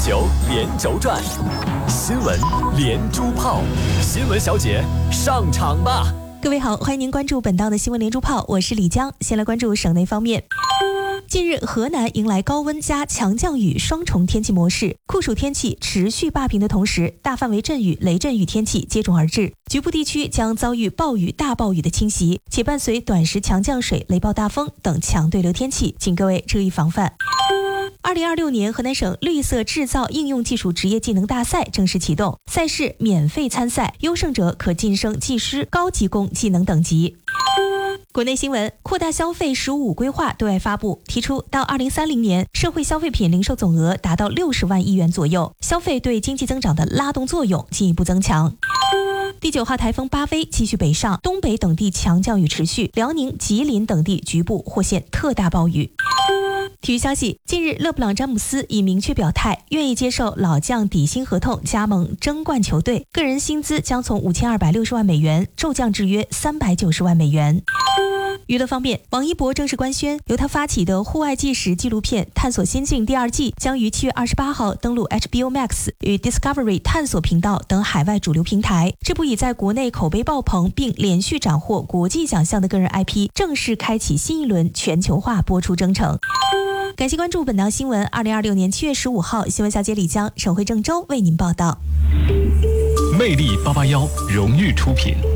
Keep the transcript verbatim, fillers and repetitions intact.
球连轴转，新闻连珠炮，新闻小姐上场吧！ 各位好，欢迎您关注本档的新闻连珠炮，我是李江。先来关注省内方面。近日，河南迎来高温加强降雨双重天气模式，酷暑天气持续霸屏的同时，大范围阵雨、雷阵雨天气接踵而至，局部地区将遭遇暴雨、大暴雨的侵袭，且伴随短时强降水、雷暴大风等强对流天气，请各位注意防范。二零二六年河南省绿色制造应用技术职业技能大赛正式启动，赛事免费参赛，优胜者可晋升技师、高级工技能等级。国内新闻，扩大消费“十五五”规划对外发布，提出到二零三零年，社会消费品零售总额达到六十万亿元左右，消费对经济增长的拉动作用进一步增强。第九号台风巴菲继续北上，东北等地强降雨持续，辽宁、吉林等地局部或现特大暴雨。体育消息，近日勒布朗詹姆斯已明确表态，愿意接受老将底薪合同加盟争冠球队，个人薪资将从五千二百六十万美元骤降至约三百九十万美元。娱乐方面，王一博正式官宣，由他发起的户外纪实纪录片《探索仙境》第二季将于七月二十八号登陆 H B O Max 与 Discovery 探索频道等海外主流平台。这部已在国内口碑爆棚并连续斩获国际奖项的个人 I P 正式开启新一轮全球化播出征程。感谢关注本档新闻。二零二六年七月十五号，新闻小姐李江、省会郑州为您报道。 魅力八八幺荣誉出品。